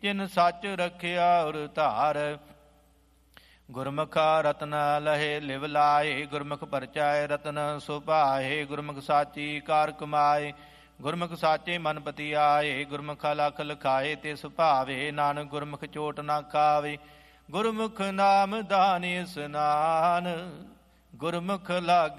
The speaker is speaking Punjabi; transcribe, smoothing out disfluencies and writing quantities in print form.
ਜਿਨ ਸੱਚ ਰਖਿਆ ਔਰ ਧਾਰ। ਗੁਰਮੁਖਾ ਰਤਨ ਲਹੇ ਲਿਵ ਲਾਏ, ਗੁਰਮੁਖ ਪਰਚਾਏ ਰਤਨ ਸੁਭਾਏ। ਗੁਰਮੁਖ ਸਾਚੀ ਕਾਰ ਕਮਾਏ, ਗੁਰਮੁਖ ਸਾਚੇ ਮਨ ਪਤੀ ਆਏ। ਗੁਰਮੁਖ ਲਖ ਲਖਾਏ ਤੇ ਸੁਭਾਵੇ, ਨਾਨਕ ਗੁਰਮੁਖ ਚੋਟ ਨਾ ਖਾਵੇ। ਗੁਰਮੁਖ ਨਾਮ ਦਾਨ ਇਸਨਾਨ, ਗੁਰਮੁਖ ਲਾਗੇ